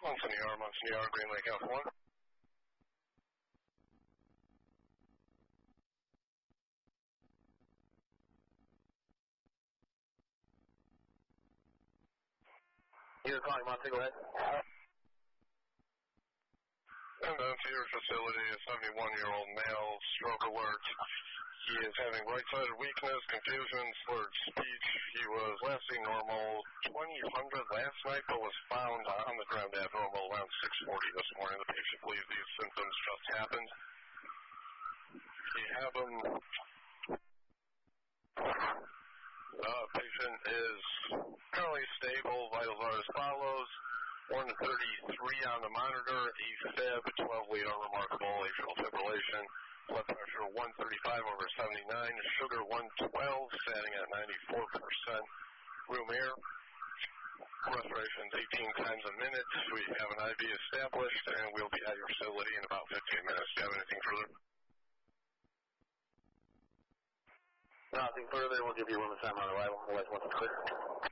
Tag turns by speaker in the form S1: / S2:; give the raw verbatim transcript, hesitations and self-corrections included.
S1: Munson E R, Munson E R, Green Lake Alpha one.
S2: You're calling Munson, go ahead.
S1: And then to your facility, a seventy-one-year-old male, stroke alert. He is having right-sided weakness, confusion, slurred speech. He was last seen normal twenty hundred last night, but was found on the ground abnormal around six forty this morning. The patient believes these symptoms just happened. We have him. The patient is currently stable. Vitals are as follows. one thirty-three on the monitor, AFib, twelve lead unremarkable, atrial fibrillation, blood pressure one thirty-five over seventy-nine, sugar one twelve, standing at ninety-four percent, room air, respirations eighteen times a minute. We have an I V established, and we'll be at your facility in about fifteen minutes. Do you have anything further?
S2: Nothing further. We'll give you a moment time on arrival. Otherwise, once it's clear.